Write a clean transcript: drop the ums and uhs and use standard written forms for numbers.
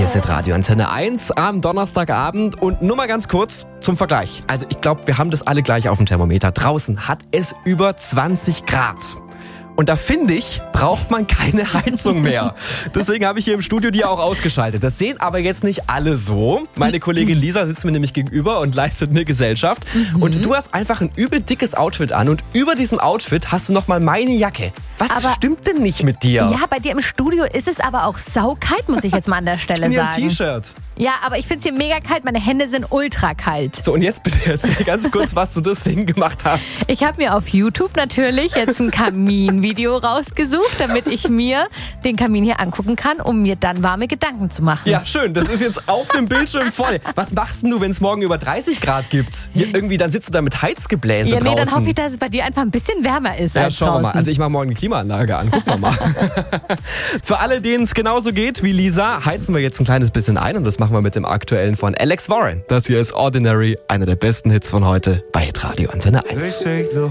Hier ist Radio Antenne 1 am Donnerstagabend und nur mal ganz kurz zum Vergleich. Also ich glaube, wir haben das alle gleich auf dem Thermometer. Draußen hat es über 20 Grad. Und da finde ich, braucht man keine Heizung mehr. Deswegen habe ich hier im Studio die auch ausgeschaltet. Das sehen aber jetzt nicht alle so. Meine Kollegin Lisa sitzt mir nämlich gegenüber und leistet mir Gesellschaft. Und du hast einfach ein übel dickes Outfit an und über diesem Outfit hast du nochmal meine Jacke. Was stimmt denn nicht mit dir? Ja, bei dir im Studio ist es aber auch saukalt, muss ich jetzt mal an der Stelle Ich bin sagen. hier im T-Shirt. Ja, aber ich finde es hier mega kalt. Meine Hände sind ultra kalt. So, und jetzt bitte erzähl ganz kurz, was du deswegen gemacht hast. Ich habe mir auf YouTube natürlich jetzt ein Kaminvideo rausgesucht, damit ich mir den Kamin hier angucken kann, um mir dann warme Gedanken zu machen. Ja, schön. Das ist jetzt auf dem Bildschirm voll. Was machst denn du, wenn es morgen über 30 Grad gibt? Hier irgendwie, dann sitzt du da mit Heizgebläse draußen. Ja, nee, dann hoffe ich, dass es bei dir einfach ein bisschen wärmer ist als schauen wir draußen. mal. Also ich mache morgen die Klimaanlage an. Gucken wir mal. Für alle, denen es genauso geht wie Lisa, heizen wir jetzt ein kleines bisschen ein und das machen wir mit dem aktuellen von Alex Warren. Das hier ist Ordinary, einer der besten Hits von heute bei Radio Antenne 1.